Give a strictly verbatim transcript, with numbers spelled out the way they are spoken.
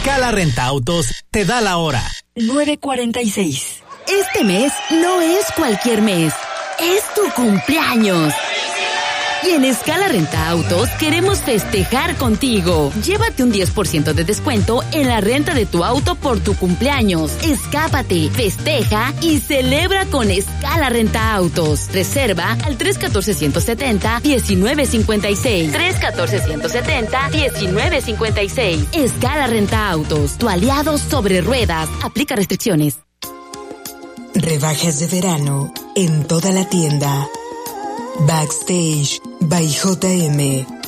Escala Renta Autos te da la hora. nueve cuarenta y seis. Este mes no es cualquier mes, es tu cumpleaños. Y en Escala Renta Autos queremos festejar contigo. Llévate un diez por ciento de descuento en la renta de tu auto por tu cumpleaños. Escápate, festeja y celebra con Escala Renta Autos. Reserva al tres uno cuatro, uno siete cero, uno nueve cinco seis. tres uno cuatro, uno siete cero, uno nueve cinco seis. Escala Renta Autos, tu aliado sobre ruedas. Aplica restricciones. Rebajas de verano en toda la tienda. Backstage by J M.